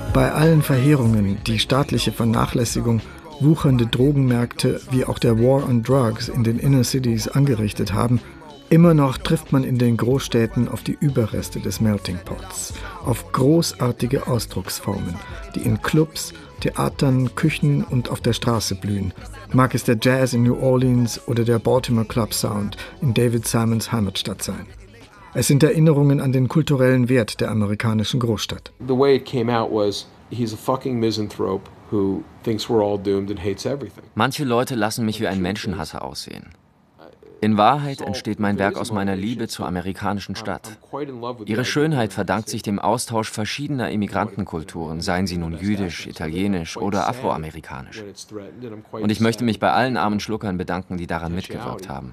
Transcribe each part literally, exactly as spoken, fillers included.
Bei allen Verheerungen, die staatliche Vernachlässigung, wuchernde Drogenmärkte wie auch der War on Drugs in den Inner Cities angerichtet haben, immer noch trifft man in den Großstädten auf die Überreste des Melting Pots, auf großartige Ausdrucksformen, die in Clubs, Theatern, Küchen und auf der Straße blühen. Mag es der Jazz in New Orleans oder der Baltimore Club Sound in David Simons Heimatstadt sein. Es sind Erinnerungen an den kulturellen Wert der amerikanischen Großstadt. The way it came out was, he's a fucking misanthrope who thinks we're all doomed and hates everything. Manche Leute lassen mich wie ein Menschenhasser aussehen. In Wahrheit entsteht mein Werk aus meiner Liebe zur amerikanischen Stadt. Ihre Schönheit verdankt sich dem Austausch verschiedener Immigrantenkulturen, seien sie nun jüdisch, italienisch oder afroamerikanisch. Und ich möchte mich bei allen armen Schluckern bedanken, die daran mitgewirkt haben.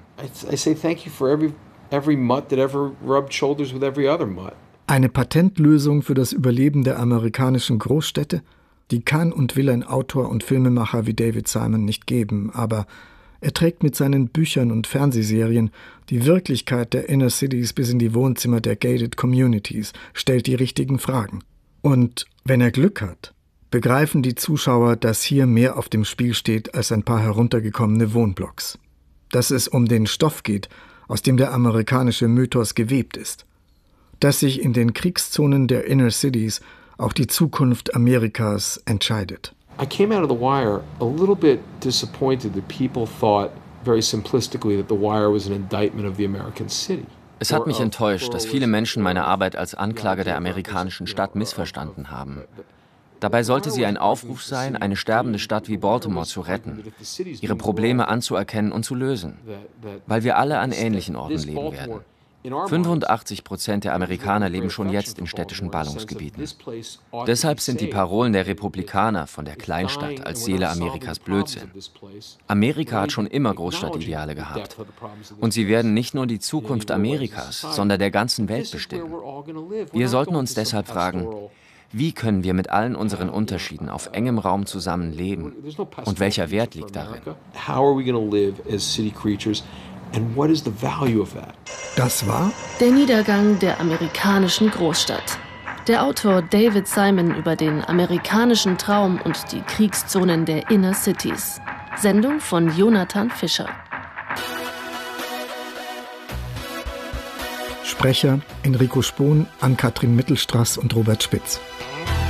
Eine Patentlösung für das Überleben der amerikanischen Großstädte? Die kann und will ein Autor und Filmemacher wie David Simon nicht geben, aber er trägt mit seinen Büchern und Fernsehserien die Wirklichkeit der Inner Cities bis in die Wohnzimmer der Gated Communities, stellt die richtigen Fragen. Und wenn er Glück hat, begreifen die Zuschauer, dass hier mehr auf dem Spiel steht als ein paar heruntergekommene Wohnblocks. Dass es um den Stoff geht, aus dem der amerikanische Mythos gewebt ist. Dass sich in den Kriegszonen der Inner Cities auch die Zukunft Amerikas entscheidet. I came out of The Wire a little bit disappointed that people thought very simplistically that The Wire was an indictment of the American city. Es hat mich enttäuscht, dass viele Menschen meine Arbeit als Anklage der amerikanischen Stadt missverstanden haben. Dabei sollte sie ein Aufruf sein, eine sterbende Stadt wie Baltimore zu retten, ihre Probleme anzuerkennen und zu lösen, weil wir alle an ähnlichen Orten leben werden. fünfundachtzig Prozent der Amerikaner leben schon jetzt in städtischen Ballungsgebieten. Deshalb sind die Parolen der Republikaner von der Kleinstadt als Seele Amerikas Blödsinn. Amerika hat schon immer Großstadtideale gehabt. Und sie werden nicht nur die Zukunft Amerikas, sondern der ganzen Welt bestimmen. Wir sollten uns deshalb fragen, wie können wir mit allen unseren Unterschieden auf engem Raum zusammen leben? Und welcher Wert liegt darin? Das war Der Niedergang der amerikanischen Großstadt. Der Autor David Simon über den amerikanischen Traum und die Kriegszonen der Inner Cities. Sendung von Jonathan Fischer. Sprecher Enrico Spohn, Ann-Kathrin Mittelstraß und Robert Spitz.